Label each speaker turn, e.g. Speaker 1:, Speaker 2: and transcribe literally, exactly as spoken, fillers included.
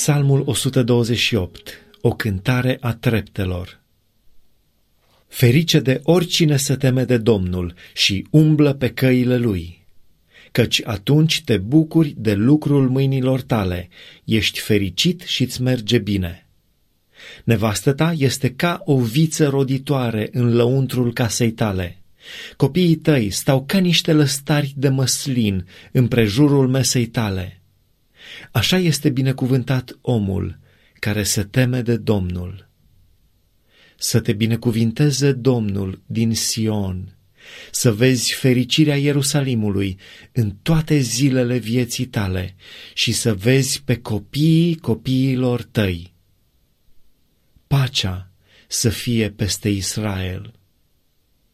Speaker 1: Psalmul o sută douăzeci și opt. O cântare a treptelor. Ferice de oricine se teme de Domnul și umblă pe căile Lui, căci atunci te bucuri de lucrul mâinilor tale, ești fericit și-ți merge bine. Nevastă ta este ca o viță roditoare în lăuntrul casei tale. Copiii tăi stau ca niște lăstari de măslin împrejurul mesei tale. Așa este binecuvântat omul care se teme de Domnul. Să te binecuvinteze Domnul din Sion, să vezi fericirea Ierusalimului în toate zilele vieții tale și să vezi pe copiii copiilor tăi. Pacea să fie peste Israel.